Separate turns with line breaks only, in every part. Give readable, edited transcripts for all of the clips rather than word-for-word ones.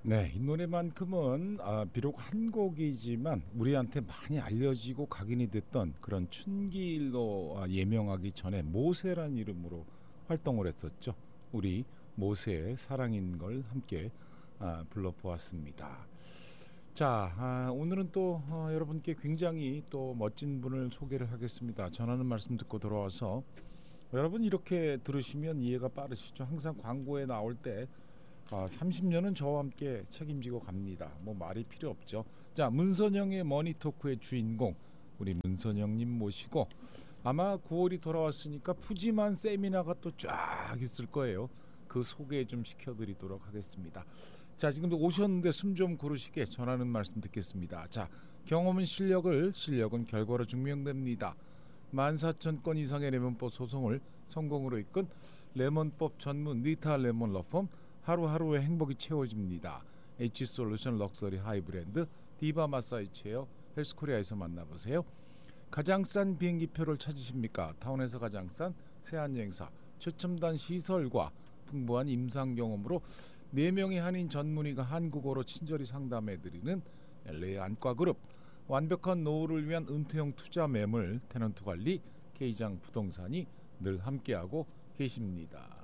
네, 이 노래만큼은 비록 한 곡이지만 우리한테 많이 알려지고 각인이 됐던 그런 춘기일로 예명하기 전에 모세란 이름으로 활동을 했었죠. 우리 모세의 사랑인 걸 함께 불러보았습니다. 자, 오늘은 또 여러분께 굉장히 또 멋진 분을 소개를 하겠습니다. 전하는 말씀 듣고 돌아와서 여러분 이렇게 들으시면 이해가 빠르시죠. 항상 광고에 나올 때 30년은 저와 함께 책임지고 갑니다. 뭐 말이 필요 없죠. 자, 문선영의 머니토크의 주인공 우리 문선영님 모시고 아마 9월이 돌아왔으니까 푸짐한 세미나가 또 쫙 있을 거예요. 그 소개 좀 시켜드리도록 하겠습니다. 자, 지금도 오셨는데 숨 좀 고르시게 전하는 말씀 듣겠습니다. 자, 경험은 실력은 결과로 증명됩니다. 14,000건 이상의 레몬법 소송을 성공으로 이끈 레몬법 전문 리타 레몬 러펌, 하루하루의 행복이 채워집니다. H솔루션 럭셔리 하이브랜드 디바 마사지 체어 헬스코리아에서 만나보세요. 가장 싼 비행기표를 찾으십니까? 타운에서 가장 싼 세안여행사 최첨단 시설과 풍부한 임상 경험으로 4명의 한인 전문의가 한국어로 친절히 상담해드리는 LA 안과그룹, 완벽한 노후를 위한 은퇴형 투자 매물 테넌트 관리 K장 부동산이 늘 함께하고 계십니다.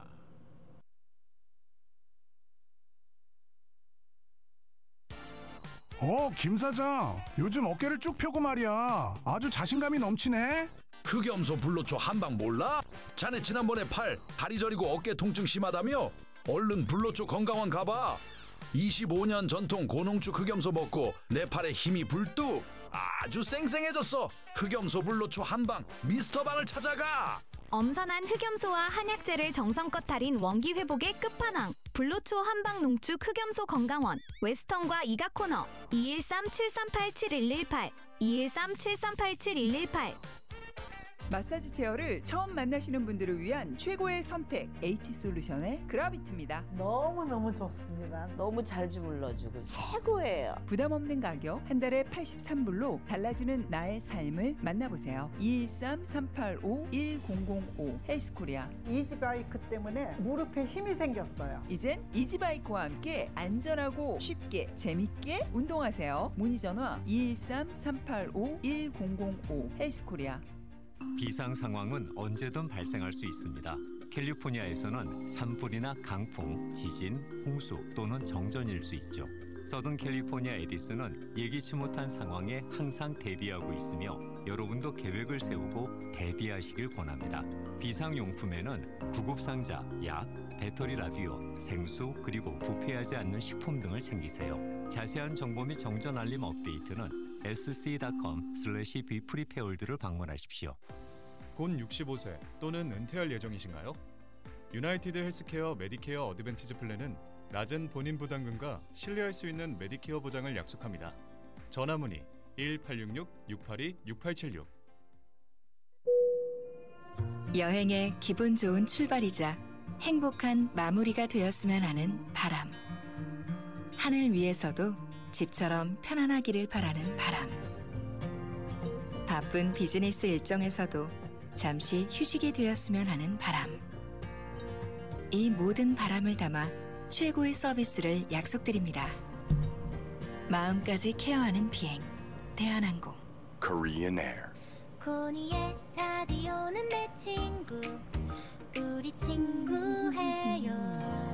김 사장, 요즘 어깨를 쭉 펴고 말이야. 아주 자신감이 넘치네.
흑염소 불로초 한방 몰라? 자네 지난번에 다리 저리고 어깨 통증 심하다며? 얼른 불로초 건강원 가봐. 25년 전통 고농축 흑염소 먹고 내 팔에 힘이 불뚝, 아주 쌩쌩해졌어. 흑염소 불로초 한방 미스터방을 찾아가.
엄선한 흑염소와 한약재를 정성껏 달인 원기 회복의 끝판왕, 불로초 한방 농축 흑염소 건강원, 웨스턴과 이가코너 213-738-7118 213-738-7118.
마사지 체어를 처음 만나시는 분들을 위한 최고의 선택, H솔루션의 그라비트입니다.
너무너무 좋습니다. 너무 잘 주물러주고 최고예요.
부담 없는 가격, 한 달에 83불로 달라지는 나의 삶을 만나보세요. 213-385-1005 헬스코리아.
이지바이크 때문에 무릎에 힘이 생겼어요.
이젠 이지바이크와 함께 안전하고 쉽게 재밌게 운동하세요. 문의 전화 213-385-1005 헬스코리아.
비상 상황은 언제든 발생할 수 있습니다. 캘리포니아에서는 산불이나 강풍, 지진, 홍수 또는 정전일 수 있죠. 서든 캘리포니아 에디슨은 예기치 못한 상황에 항상 대비하고 있으며 여러분도 계획을 세우고 대비하시길 권합니다. 비상용품에는 구급상자, 약, 배터리 라디오, 생수, 그리고 부패하지 않는 식품 등을 챙기세요. 자세한 정보 및 정전 알림 업데이트는 sc.com/bprepared를 방문하십시오.
곧 65세 또는 은퇴할 예정이신가요? 유나이티드 헬스케어 메디케어 어드밴티지 플랜은 낮은 본인 부담금과 신뢰할 수 있는 메디케어 보장을 약속합니다. 전화 문의 1866-682-6876.
여행의 기분 좋은 출발이자 행복한 마무리가 되었으면 하는 바람. 하늘 위에서도 집처럼 편안하기를 바라는 바람. 바쁜 비즈니스 일정에서도 잠시 휴식이 되었으면 하는 바람. 이 모든 바람을 담아 최고의 서비스를 약속드립니다. 마음까지 케어하는 비행, 대한항공.
Korean Air.
코니의 라디오는 내 친구, 우리 친구해요.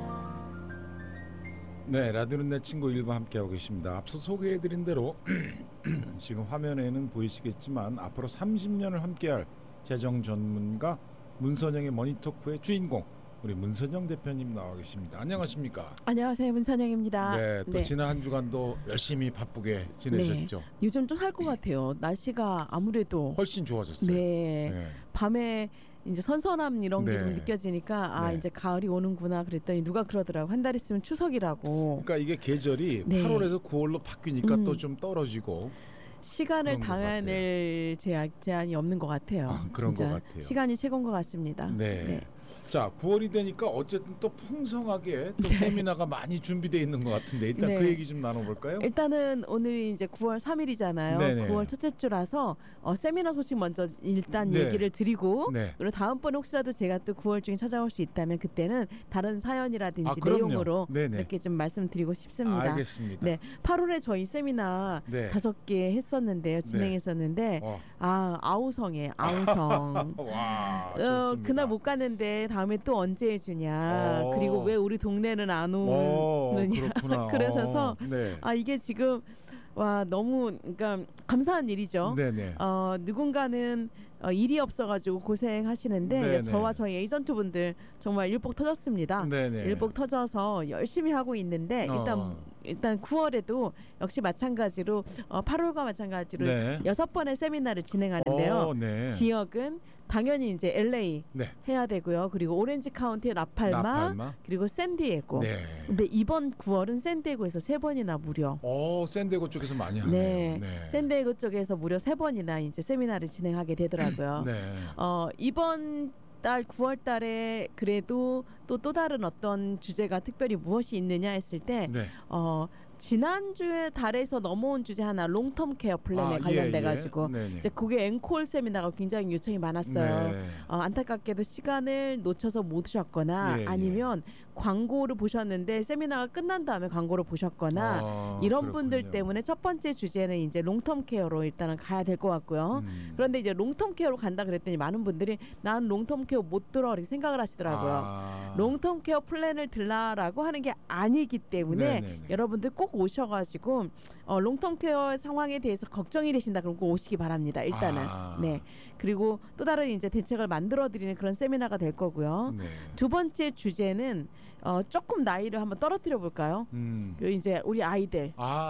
네, 라디오는 내 친구 1부 함께하고 계십니다. 앞서 소개해드린 대로 지금 화면에는 보이시겠지만 앞으로 30년을 함께할 재정 전문가 문선영의 머니토크의 주인공 우리 문선영 대표님 나와 계십니다. 안녕하십니까?
안녕하세요, 문선영입니다.
네, 또 지난 한 주간도 열심히 바쁘게 지내셨죠?
네, 요즘 좀 살 것 같아요. 날씨가 아무래도
훨씬 좋아졌어요.
네. 밤에 이제 선선함 이런 게 좀 느껴지니까 이제 가을이 오는구나 그랬더니 누가 그러더라고. 한 달 있으면 추석이라고.
그러니까 이게 계절이 8월에서 9월로 바뀌니까 또 좀 떨어지고
시간을 당해낼 제한이 없는 것 같아요.
그런
진짜.
것 같아요.
시간이 최고인 것 같습니다.
네. 자, 9월이 되니까 어쨌든 또 풍성하게 또 세미나가 많이 준비되어 있는 것 같은데 일단
네.
그 얘기 좀 나눠볼까요?
일단은 오늘이 이제 9월 3일이잖아요.
네네.
9월 첫째 주라서 세미나 소식 먼저 일단
네.
얘기를 드리고
네.
그리고 다음번에 혹시라도 제가 또 9월 중에 찾아올 수 있다면 그때는 다른 사연이라든지
그럼요.
내용으로
네네.
이렇게 좀 말씀드리고 싶습니다.
알겠습니다.
네, 8월에 저희 세미나
네.
5개 했었는데요. 진행했었는데 아우성에 아우성.
와, 좋습니다.
그날 못 갔는데 다음에 또 언제 해주냐. 그리고 왜 우리 동네는 안 오느냐.
그렇구나.
그러셔서
네.
이게 지금 와 너무 그러니까 감사한 일이죠.
네네.
누군가는 일이 없어가지고 고생하시는데
네네.
저와 저희 에이전트분들 정말 일복 터졌습니다.
네네.
일복 터져서 열심히 하고 있는데 일단 9월에도 역시 마찬가지로 8월과 마찬가지로
네.
6번의 세미나를 진행하는데요.
네.
지역은 당연히 이제 LA
네.
해야 되고요. 그리고 오렌지 카운티 라팔마. 그리고 샌디에고.
네.
근데 이번 9월은 샌디에고에서 3번이나 무려.
샌디에고 쪽에서 많이 하네요.
네. 샌디에고 쪽에서 무려 3번이나 이제 세미나를 진행하게 되더라고요.
네.
이번 달 9월 달에 그래도 또 다른 어떤 주제가 특별히 무엇이 있느냐 했을 때
네.
지난주에 달에서 넘어온 주제 하나 롱텀 케어 플랜에 관련돼 가지고 이제 그게 앵콜 세미나가 굉장히 요청이 많았어요.
네.
안타깝게도 시간을 놓쳐서 못 오셨거나 아니면 광고를 보셨는데 세미나가 끝난 다음에 광고를 보셨거나 이런 분들 때문에 첫 번째 주제는 이제 롱텀 케어로 일단은 가야 될 것 같고요. 그런데 이제 롱텀 케어로 간다 그랬더니 많은 분들이 난 롱텀 케어 못 들어 이렇게 생각을 하시더라고요. 롱텀 케어 플랜을 들라라고 하는 게 아니기 때문에 여러분들 꼭 오셔가지고 롱텀 케어 상황에 대해서 걱정이 되신다 그러면 꼭 오시기 바랍니다. 일단은 네. 그리고 또 다른 이제 대책을 만들어드리는 그런 세미나가 될 거고요. 두 번째 주제는 조금 나이를 한번 떨어뜨려 볼까요? 이제 우리 아이들.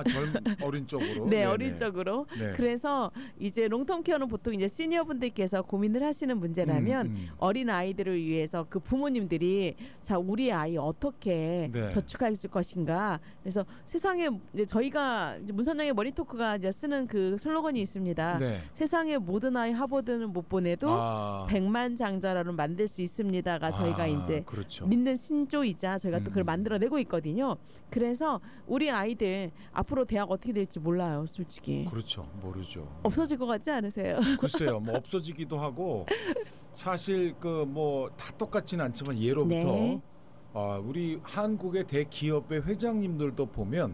어린 쪽으로.
네, 어린 쪽으로.
네.
그래서 이제 롱텀 케어는 보통 이제 시니어 분들께서 고민을 하시는 문제라면 어린 아이들을 위해서 그 부모님들이 자 우리 아이 어떻게 저축할 것인가. 그래서 세상에 이제 저희가 이제 문선영의 머니 토크가 이제 쓰는 그 슬로건이 있습니다. 세상의 모든 아이 하버드는 못 보내도 100만 장자라로 만들 수 있습니다가 저희가 이제
그렇죠.
믿는 신조이자 저희가 또 그걸 만들어내고 있거든요. 그래서 우리 아이들 앞으로 대학 어떻게 될지 몰라요, 솔직히.
그렇죠, 모르죠.
없어질 것 같지 않으세요?
글쎄요, 뭐 없어지기도 하고 사실 그 뭐 다 똑같지는 않지만 예로부터 우리 한국의 대기업의 회장님들도 보면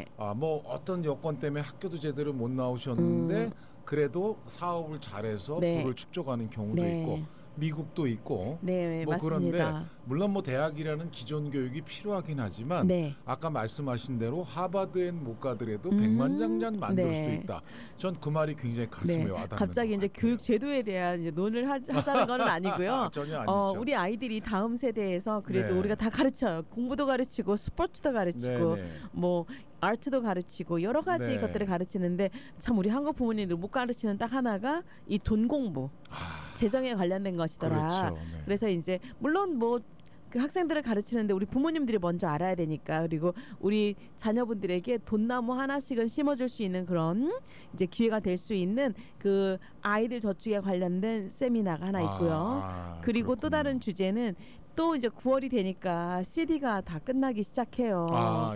뭐 어떤 여건 때문에 학교도 제대로 못 나오셨는데 그래도 사업을 잘해서 부를 축적하는 경우도 있고. 미국도 있고
네,
뭐
맞습니다.
그런데 물론 뭐 대학이라는 기존 교육이 필요하긴 하지만 아까 말씀하신 대로 하버드엔 못 가더라도 100만 장자는 만들 수 있다. 전 그 말이 굉장히 가슴에 와닿는
갑자기 이제 교육 제도에 대한 이제 논의를 하자는 건 아니고요.
전혀 아니죠.
우리 아이들이 다음 세대에서 그래도 우리가 다 가르쳐요. 공부도 가르치고 스포츠도 가르치고 뭐 아트도 가르치고 여러 가지 것들을 가르치는데 참 우리 한국 부모님들 못 가르치는 딱 하나가 이 돈 공부, 재정에 관련된 것이더라.
그렇죠.
그래서 이제 물론 뭐 그 학생들을 가르치는데 우리 부모님들이 먼저 알아야 되니까 그리고 우리 자녀분들에게 돈나무 하나씩은 심어줄 수 있는 그런 이제 기회가 될 수 있는 그 아이들 저축에 관련된 세미나가 하나 있고요. 그리고
그렇군요.
또 다른 주제는 또 이제 9월이 되니까 CD가 다 끝나기 시작해요.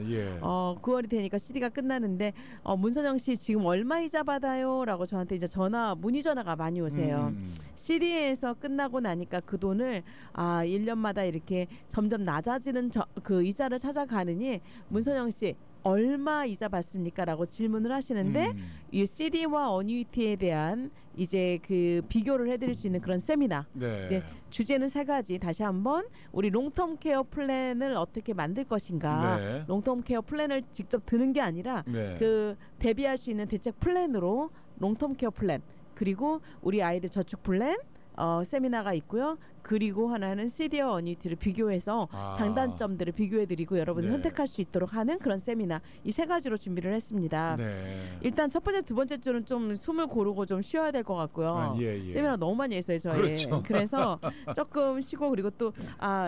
9월이 되니까 CD가 끝나는데 문선영 씨 지금 얼마 이자 받아요?라고 저한테 이제 문의 전화가 많이 오세요. CD에서 끝나고 나니까 그 돈을 1년마다 이렇게 점점 낮아지는 그 이자를 찾아가느니 문선영 씨 얼마 이자 받습니까?라고 질문을 하시는데 이 CD와 어뉴이티에 대한 이제 그 비교를 해드릴 수 있는 그런 세미나. 이제 주제는 3가지. 다시 한번 우리 롱텀 케어 플랜을 어떻게 만들 것인가. 롱텀 케어 플랜을 직접 드는 게 아니라 그 대비할 수 있는 대책 플랜으로 롱텀 케어 플랜 그리고 우리 아이들 저축 플랜. 세미나가 있고요. 그리고 하나는 CD와 어뉴이티를 비교해서 장단점들을 비교해드리고 여러분이 선택할 수 있도록 하는 그런 세미나 이 3가지로 준비를 했습니다. 일단 첫 번째, 두 번째 주는 좀 숨을 고르고 좀 쉬어야 될 것 같고요. 세미나 너무 많이 했어요 저희.
그렇죠.
그래서 조금 쉬고 그리고 또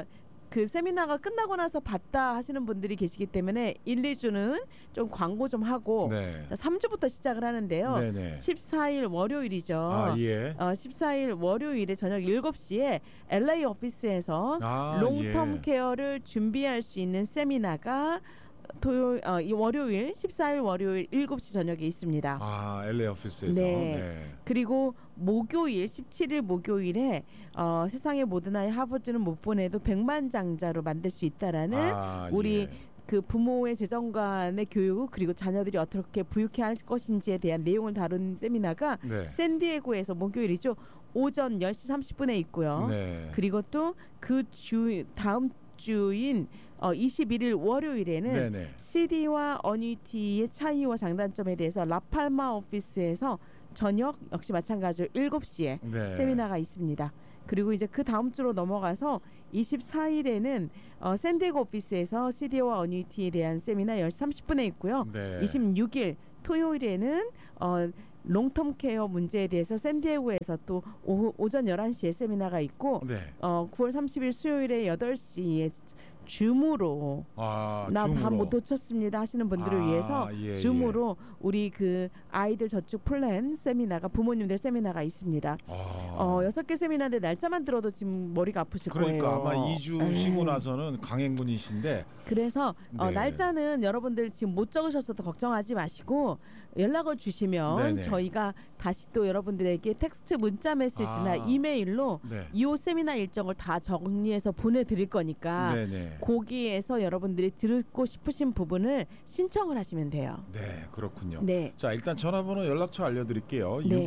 그 세미나가 끝나고 나서 봤다 하시는 분들이 계시기 때문에 1, 2주는 좀 광고 좀 하고
네.
자, 3주부터 시작을 하는데요.
네네.
14일 월요일이죠.
아, 예.
14일 월요일에 저녁 7시에 LA 오피스에서 롱텀 케어를 준비할 수 있는 세미나가 이 월요일 14일 월요일 7시 저녁에 있습니다.
아, LA 오피스에서.
네.
네.
그리고 목요일 17일 목요일에 세상의 모든 아이 하버드는 못 보내도 백만장자로 만들 수 있다라는 우리
예.
그 부모의 재정관의 교육 그리고 자녀들이 어떻게 부유케 할 것인지에 대한 내용을 다룬 세미나가
네.
샌디에고에서 목요일이죠. 오전 10시 30분에 있고요.
네.
그리고 또 그 다음 주인 21일 월요일에는
네네.
CD와 어니티의 차이와 장단점에 대해서 라팔마 오피스에서 저녁 역시 마찬가지로 7시에
네.
세미나가 있습니다. 그리고 이제 그 다음 주로 넘어가서 24일에는 샌디에고 오피스에서 CD와 어니티에 대한 세미나 10시 30분에 있고요.
네.
26일 토요일에는 롱텀 케어 문제에 대해서 샌디에고에서 또 오전 11시에 세미나가 있고
네.
9월 30일 수요일에 8시에 줌으로 나 밥 못 놓쳤습니다 하시는 분들을 위해서 줌으로 우리 그 아이들 저축 플랜 세미나가 부모님들 세미나가 있습니다. 6개 세미나인데 날짜만 들어도 지금 머리가 아프실
그러니까
거예요.
아마 2주 쉬고 나서는 강행군이신데
그래서
네.
날짜는 여러분들 지금 못 적으셨어도 걱정하지 마시고 연락을 주시면
네네.
저희가 다시 또 여러분들에게 텍스트 문자 메시지나 이메일로
네.
이 세미나 일정을 다 정리해서 보내드릴 거니까
네네.
거기에서 여러분들이 듣고 싶으신 부분을 신청을 하시면 돼요.
네, 그렇군요.
네.
자, 일단 전화번호 연락처 알려드릴게요.
네.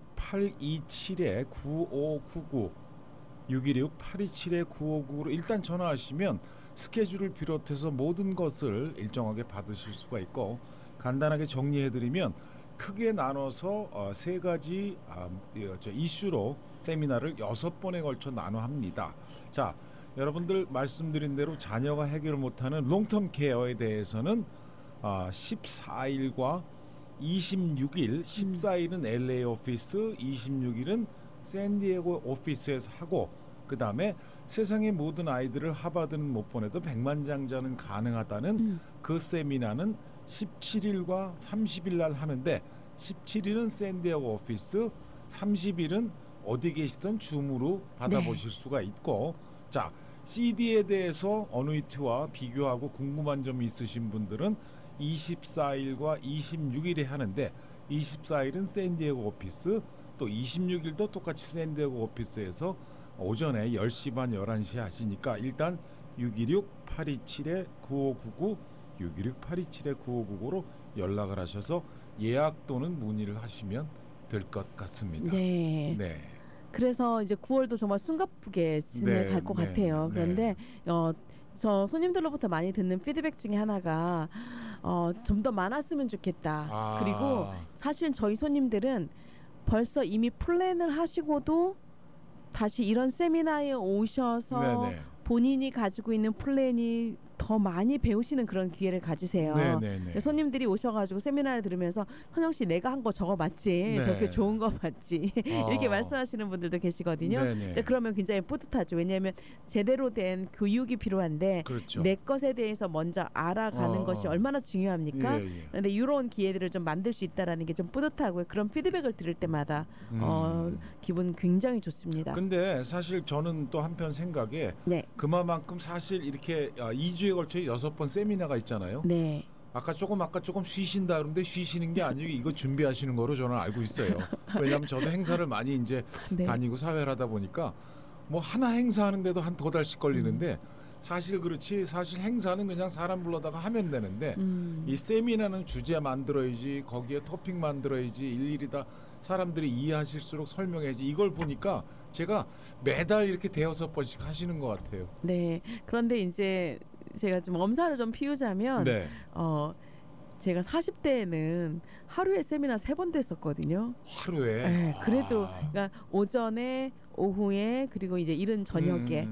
616-827-9599 616-827-9599로 일단 전화하시면 스케줄을 비롯해서 모든 것을 일정하게 받으실 수가 있고 간단하게 정리해드리면 크게 나눠서 세 가지 이슈로 세미나를 6번에 걸쳐 나눠 합니다. 자, 여러분들 말씀드린 대로 자녀가 해결 못하는 롱텀 케어에 대해서는 14일과 26일 14일은 LA 오피스 26일은 샌디에고 오피스에서 하고 그 다음에 세상의 모든 아이들을 하버드는 못 보내도 백만장자는 가능하다는 그 세미나는 17일과 30일 날 하는데 17일은 샌디에고 오피스 30일은 어디 계시던 줌으로 받아보실 수가 있고 자 CD에 대해서 어누이티와 비교하고 궁금한 점이 있으신 분들은 24일과 26일에 하는데 24일은 샌디에고 오피스 또 26일도 똑같이 샌디에고 오피스에서 오전에 10시 반 11시 하시니까 일단 616-827-9599 616-827-9599로 연락을 하셔서 예약 또는 문의를 하시면 될 것 같습니다.
네.
네.
그래서 이제 9월도 정말 숨가쁘게 지내갈 것 같아요. 그런데 저 손님들로부터 많이 듣는 피드백 중에 하나가 좀 더 많았으면 좋겠다. 그리고 사실 저희 손님들은 벌써 이미 플랜을 하시고도 다시 이런 세미나에 오셔서 본인이 가지고 있는 플랜이 더 많이 배우시는 그런 기회를 가지세요. 손님들이 오셔가지고 세미나를 들으면서 선영 씨 내가 한 거 저거 맞지? 저렇게 좋은 거 맞지? 이렇게 말씀하시는 분들도 계시거든요. 이제 그러면 굉장히 뿌듯하죠. 왜냐하면 제대로 된 교육이 필요한데 내 것에 대해서 먼저 알아가는 것이 얼마나 중요합니까? 그런데 이런 기회들을 좀 만들 수 있다라는 게 좀 뿌듯하고요. 그런 피드백을 들을 때마다 기분 굉장히 좋습니다.
근데 사실 저는 또 한편 생각에 그만큼 사실 이렇게 2주에 걸쳐 6번 세미나가 있잖아요.
네.
아까 조금 쉬신다 그러는데 쉬시는 게 아니고 이거 준비하시는 거로 저는 알고 있어요. 왜냐하면 저도 행사를 많이 이제 다니고 사회를 하다 보니까 뭐 하나 행사하는데도 한 2달씩 걸리는데 사실 그렇지 사실 행사는 그냥 사람 불러다가 하면 되는데 이 세미나는 주제 만들어야지 거기에 토픽 만들어야지 일일이 다 사람들이 이해하실수록 설명해야지 이걸 보니까 제가 매달 이렇게 5-6번씩 하시는 것 같아요.
네. 그런데 이제 제가 좀 엄살을 좀 피우자면 제가 40대에는 하루에 세미나 3번도 했었거든요.
하루에?
네. 그래도 그러니까 오전에 오후에 그리고 이제 이른 저녁에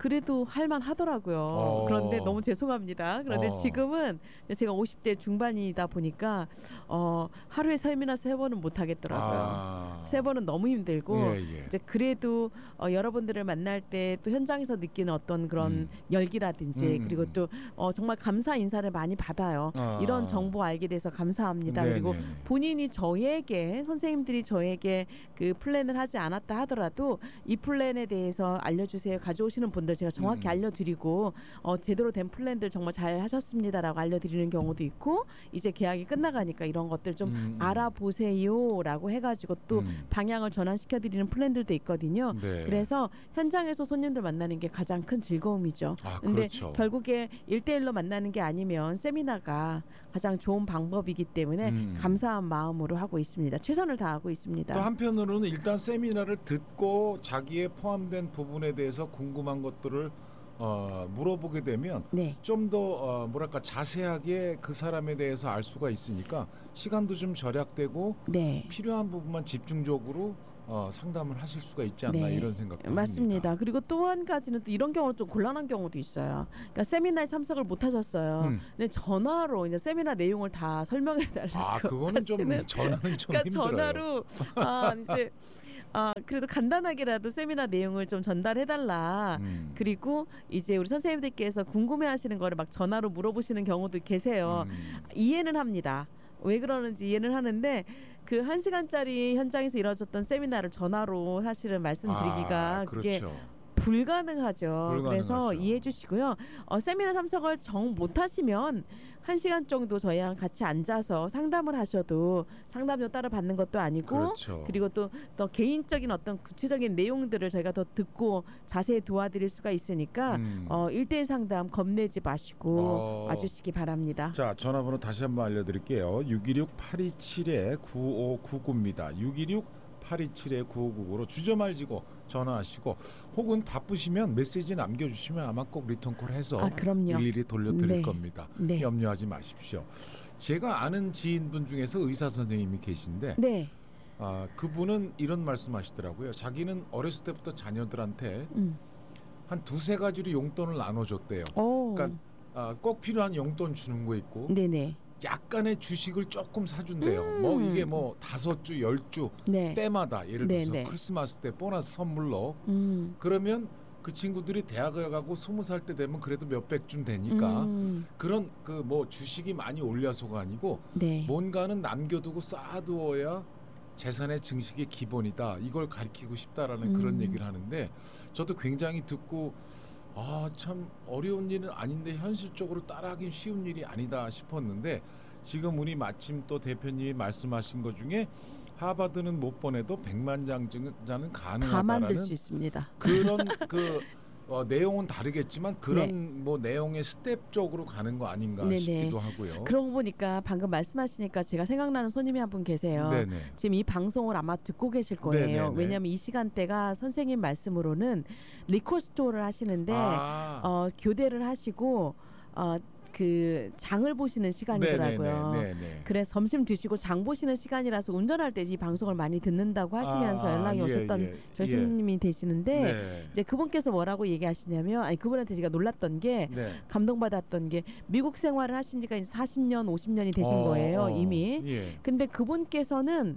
그래도 할만하더라고요. 그런데 너무 죄송합니다. 그런데 지금은 제가 50대 중반이다 보니까 하루에 세미나 3번은 못 하겠더라고요. 3번은 너무 힘들고 이제 그래도 여러분들을 만날 때 또 현장에서 느끼는 어떤 그런 열기라든지 그리고 또 정말 감사 인사를 많이 받아요. 이런 정보 알게 돼서 감사합니다. 그리고 본인이 저에게 선생님들이 저에게 그 플랜을 하지 않았다 하더라도 이 플랜에 대해서 알려주세요. 가져오시는 분들 제가 정확히 알려드리고 제대로 된 플랜들 정말 잘 하셨습니다라고 알려드리는 경우도 있고 이제 계약이 끝나가니까 이런 것들 좀 알아보세요라고 해가지고 또 방향을 전환시켜드리는 플랜들도 있거든요. 그래서 현장에서 손님들 만나는 게 가장 큰 즐거움이죠. 근데
그렇죠.
결국에 1대1로 만나는 게 아니면 세미나가 가장 좋은 방법이기 때문에 감사한 마음으로 하고 있습니다. 최선을 다하고 있습니다.
또 한편으로는 일단 세미나를 듣고 자기의 포함된 부분에 대해서 궁금한 것들을 물어보게 되면 좀 더 뭐랄까 자세하게 그 사람에 대해서 알 수가 있으니까 시간도 좀 절약되고 필요한 부분만 집중적으로 상담을 하실 수가 있지 않나 이런 생각도
맞습니다.
합니다.
그리고 또 한 가지는 또 이런 경우는 좀 곤란한 경우도 있어요. 그러니까 세미나에 참석을 못 하셨어요. 근데 전화로 이제 세미나 내용을 다 설명해 달라고.
그거는 좀 전화는 좀
그러니까
힘들어요.
전화로 이제 그래도 간단하게라도 세미나 내용을 좀 전달해달라. 그리고 이제 우리 선생님들께서 궁금해하시는 거를 막 전화로 물어보시는 경우도 계세요. 이해는 합니다. 왜 그러는지 이해는 하는데 그 1시간짜리 현장에서 이루어졌던 세미나를 전화로 사실은 말씀드리기가 그게 불가능하죠. 그래서 이해해 주시고요. 세미나 참석을 정 못하시면 1시간 정도 저희랑 같이 앉아서 상담을 하셔도 상담료 따로 받는 것도 아니고 그리고 또 개인적인 어떤 구체적인 내용들을 저희가 더 듣고 자세히 도와드릴 수가 있으니까 1대1 상담 겁내지 마시고 와주시기 바랍니다.
자, 전화번호 다시 한번 알려드릴게요. 626-827-9599입니다. 626-827-9599로 주저 말지고 전화하시고 혹은 바쁘시면 메시지 남겨주시면 아마 꼭 리턴콜 해서 일일이 돌려드릴 겁니다. 염려하지 마십시오. 제가 아는 지인분 중에서 의사 선생님이 계신데 그분은 이런 말씀하시더라고요. 자기는 어렸을 때부터 자녀들한테 한 2-3가지로 용돈을 나눠줬대요. 그러니까 꼭 필요한 용돈 주는 거 있고 약간의 주식을 조금 사준대요. 뭐 이게 뭐 5주, 10주 때마다 예를 들어서 크리스마스 때 보너스 선물로 그러면 그 친구들이 대학을 가고 20살 때 되면 그래도 몇백 준 되니까 그런 그 뭐 주식이 많이 올려서가 아니고 뭔가는 남겨두고 쌓아두어야 재산의 증식의 기본이다. 이걸 가르치고 싶다라는 그런 얘기를 하는데 저도 굉장히 듣고 참 어려운 일은 아닌데 현실적으로 따라하기 쉬운 일이 아니다 싶었는데 지금 우리 마침 또 대표님이 말씀하신 것 중에 하버드는 못 보내도 100만 장자는 가능하다라는
다 만들 수 있습니다.
그런 내용은 다르겠지만 그런 뭐 내용의 스텝적으로 가는 거 아닌가 싶기도 하고요.
그러고 보니까 방금 말씀하시니까 제가 생각나는 손님이 한 분 계세요. 지금 이 방송을 아마 듣고 계실 거예요. 왜냐하면 이 시간대가 선생님 말씀으로는 리콜 스토어를 하시는데 교대를 하시고 그 장을 보시는 시간이더라고요. 그래서 점심 드시고 장 보시는 시간이라서 운전할 때 이 방송을 많이 듣는다고 하시면서 연락이 오셨던 저희 손님이 되시는데 이제 그분께서 뭐라고 얘기하시냐면 그분한테 제가 놀랐던 게 감동받았던 게 미국 생활을 하신 지가 이제 40년, 50년이 되신 거예요, 이미. 근데 그분께서는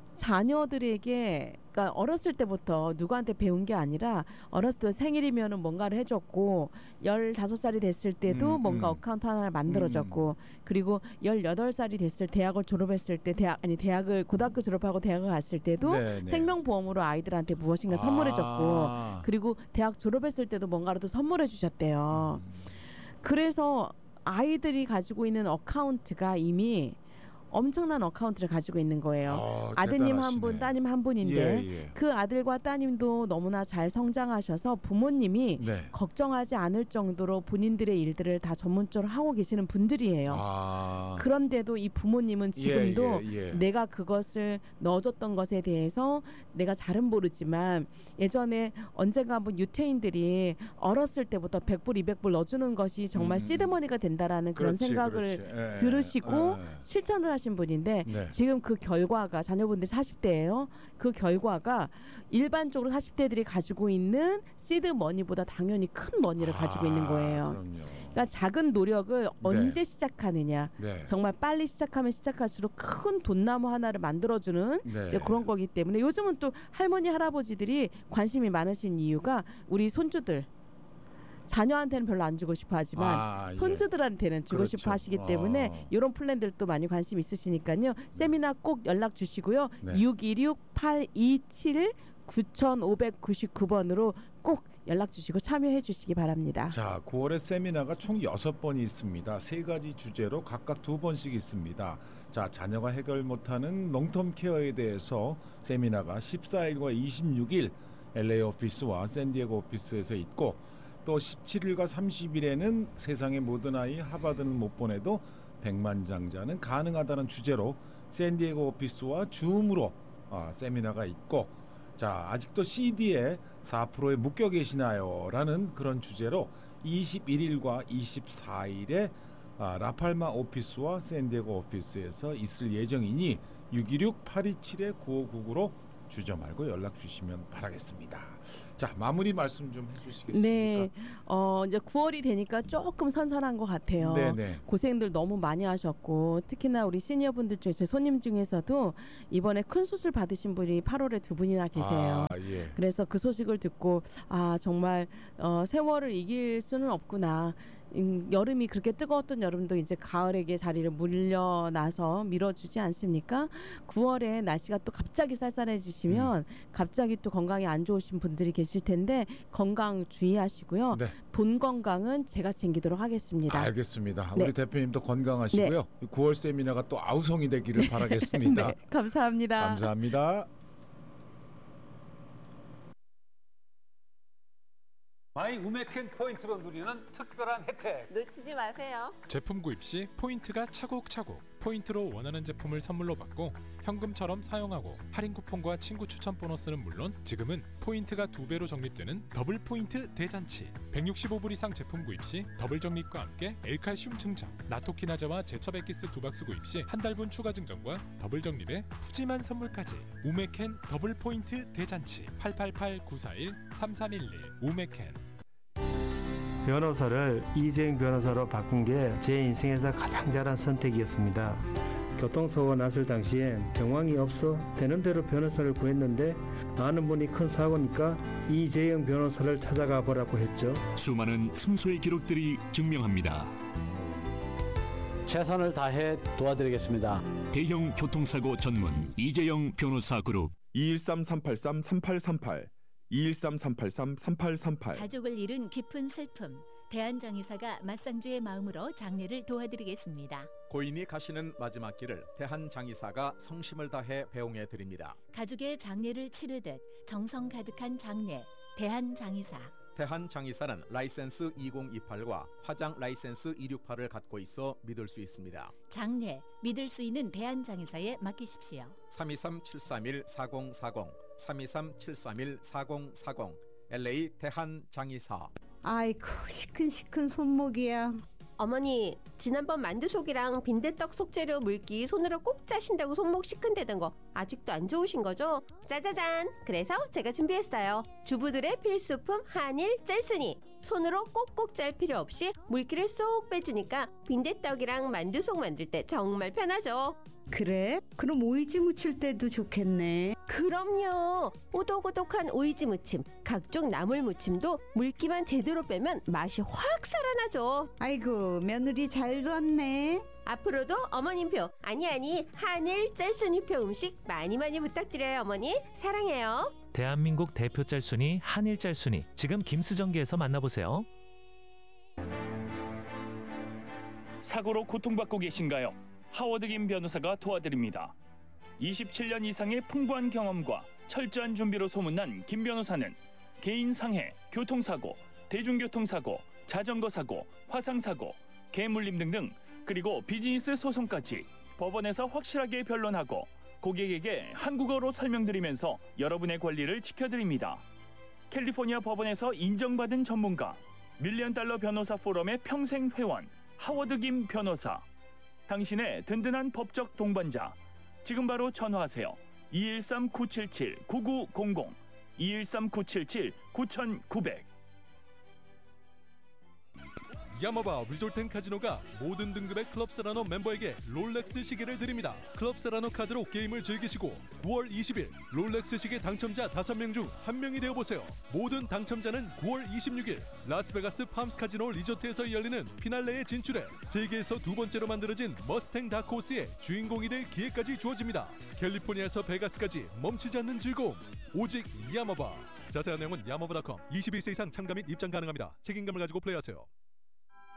자녀들에게 그러니까 어렸을 때부터 누구한테 배운 게 아니라 어렸을 때 생일이면은 뭔가를 해줬고 15살이 됐을 때도 뭔가 어카운트 하나를 만들어줬고 그리고 18살이 됐을 대학을 졸업했을 때 대학을 고등학교 졸업하고 대학을 갔을 때도 생명보험으로 아이들한테 무엇인가 선물해줬고 그리고 대학 졸업했을 때도 뭔가라도 선물해주셨대요. 그래서 아이들이 가지고 있는 어카운트가 이미 엄청난 어카운트를 가지고 있는 거예요. 아드님 한 분, 따님 한 분인데 그 아들과 따님도 너무나 잘 성장하셔서 부모님이 걱정하지 않을 정도로 본인들의 일들을 다 전문적으로 하고 계시는 분들이에요. 그런데도 이 부모님은 지금도 내가 그것을 넣어줬던 것에 대해서 내가 잘은 모르지만 예전에 언젠가 한번 유태인들이 어렸을 때부터 100불, 200불 넣어주는 것이 정말 시드머니가 된다라는 그런 생각을 들으시고 실천을 출산하신 분인데
네.
지금 그 결과가 자녀분들이 40대예요. 그 결과가 일반적으로 40대들이 가지고 있는 시드 머니보다 당연히 큰 머니를 가지고 있는 거예요.
그럼요.
그러니까 작은 노력을 언제 시작하느냐.
네.
정말 빨리 시작하면 시작할수록 큰 돈나무 하나를 만들어주는
네.
이제 그런 거기 때문에 요즘은 또 할머니 할아버지들이 관심이 많으신 이유가 우리 손주들 자녀한테는 별로 안 주고 싶어 하지만 손주들한테는 주고
그렇죠.
싶어 하시기 때문에 이런 플랜들도 많이 관심 있으시니까요. 세미나 꼭 연락 주시고요.
네.
626-827-9599번으로 꼭 연락 주시고 참여해 주시기 바랍니다.
자, 9월에 세미나가 총 6번이 있습니다. 3가지 주제로 각각 2번씩 있습니다. 자, 자녀가 해결 못하는 롱텀 케어에 대해서 세미나가 14일과 26일 LA 오피스와 샌디에고 오피스에서 있고 또 17일과 30일에는 세상의 모든 아이 하버드는 못 보내도 백만장자는 가능하다는 주제로 샌디에고 오피스와 줌으로 세미나가 있고 자, 아직도 CD에 4%에 묶여 계시나요? 라는 그런 주제로 21일과 24일에 라팔마 오피스와 샌디에고 오피스에서 있을 예정이니 616-827-9599로 주저 말고 연락 주시면 바라겠습니다. 자, 마무리 말씀 좀 해주시겠습니까?
네, 이제 9월이 되니까 조금 선선한 것 같아요.
네네.
고생들 너무 많이 하셨고 특히나 우리 시니어분들 중에 제 손님 중에서도 이번에 큰 수술 받으신 분이 8월에 2분이나 계세요.
예.
그래서 그 소식을 듣고 정말 세월을 이길 수는 없구나. 여름이 그렇게 뜨거웠던 여름도 이제 가을에게 자리를 물려나서 밀어주지 않습니까? 9월에 날씨가 또 갑자기 쌀쌀해지시면 갑자기 또 건강이 안 좋으신 분들이 계실 텐데 건강 주의하시고요.
네.
돈 건강은 제가 챙기도록 하겠습니다.
알겠습니다.
네.
우리 대표님도 건강하시고요. 9월 세미나가 또 아우성이 되기를 바라겠습니다.
네, 감사합니다.
감사합니다.
마이 우메켄 포인트로 누리는 특별한 혜택
놓치지 마세요.
제품 구입 시 포인트가 차곡차곡 포인트로 원하는 제품을 선물로 받고 현금처럼 사용하고 할인 쿠폰과 친구 추천 보너스는 물론 지금은 포인트가 2배로 적립되는 더블 포인트 대잔치 165불 이상 제품 구입 시 더블 적립과 함께 L칼슘 증정 나토키나자와 제첩 엑기스 2박스 구입 시 한 달분 추가 증정과 더블 적립에 푸짐한 선물까지 우메켄 더블 포인트 대잔치 888-941-3311 우메켄
변호사를 이재용 변호사로 바꾼 게 제 인생에서 가장 잘한 선택이었습니다. 교통사고가 났을 당시엔 정황이 없어 되는 대로 변호사를 구했는데 아는 분이 큰 사고니까 이재용 변호사를 찾아가 보라고 했죠.
수많은 승소의 기록들이 증명합니다.
최선을 다해 도와드리겠습니다.
대형 교통사고 전문 이재용 변호사 그룹
213-383-3838 213-383-3838
가족을 잃은 깊은 슬픔 대한장의사가 맞상주의 마음으로 장례를 도와드리겠습니다.
고인이 가시는 마지막 길을 대한장의사가 성심을 다해 배웅해 드립니다.
가족의 장례를 치르듯 정성 가득한 장례 대한장의사.
대한장의사는 라이센스 2028과 화장 라이센스 268을 갖고 있어 믿을 수 있습니다.
장례 믿을 수 있는 대한장의사에 맡기십시오.
323-731-4040 323-731-4040 LA 대한장의사.
아이고 시큰시큰 손목이야.
어머니, 지난번 만두속이랑 빈대떡 속재료 물기 손으로 꼭 짜신다고 손목 시큰대던 거 아직도 안 좋으신 거죠? 짜자잔! 그래서 제가 준비했어요. 주부들의 필수품 한일 짤순이. 손으로 꼭꼭 짤 필요 없이 물기를 쏙 빼주니까 빈대떡이랑 만두속 만들 때 정말 편하죠.
그래? 그럼 오이지 무칠 때도 좋겠네.
그럼요. 오독오독한 오이지 무침, 각종 나물 무침도 물기만 제대로 빼면 맛이 확 살아나죠.
아이고 며느리 잘도 왔네.
앞으로도 어머님표 아니 한일 짤순이표 음식 많이 부탁드려요. 어머니 사랑해요.
대한민국 대표 짤순이 한일 짤순이 지금 김수정기에서 만나보세요.
사고로 고통받고 계신가요? 하워드 김 변호사가 도와드립니다. 27년 이상의 풍부한 경험과 철저한 준비로 소문난 김 변호사는 개인 상해, 교통사고, 대중교통사고, 자전거 사고, 화상사고, 개물림 등등 그리고 비즈니스 소송까지 법원에서 확실하게 변론하고 고객에게 한국어로 설명드리면서 여러분의 권리를 지켜드립니다. 캘리포니아 법원에서 인정받은 전문가, $1,000,000 변호사 포럼의 평생 회원 하워드 김 변호사. 당신의 든든한 법적 동반자. 지금 바로 전화하세요. 213-977-9900 213-977-9900.
야마바 리조트앤카지노가 모든 등급의 클럽세라노 멤버에게 롤렉스 시계를 드립니다. 클럽세라노 카드로 게임을 즐기시고 9월 20일 롤렉스 시계 당첨자 5명 중 1명이 되어보세요. 모든 당첨자는 9월 26일 라스베가스 팜스 카지노 리조트에서 열리는 피날레에 진출해 세계에서 두 번째로 만들어진 머스탱 다크호스의 주인공이 될 기회까지 주어집니다. 캘리포니아에서 베가스까지 멈추지 않는 즐거움, 오직 야마바. 자세한 내용은 야마바.com. 21세 이상 참가 및 입장 가능합니다. 책임감을 가지고 플레이하세요.